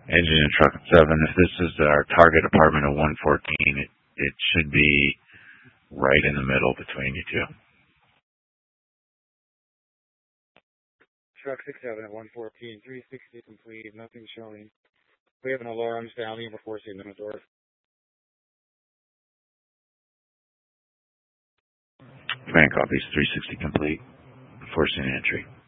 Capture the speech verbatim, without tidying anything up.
Engine and truck seven. If this is our target apartment of one fourteen, it, it should be right in the middle between you two. Truck six seven at one fourteen, three sixty complete, nothing showing. We have an alarm sounding before seeing the door. Command copies, three sixty complete, forcing entry.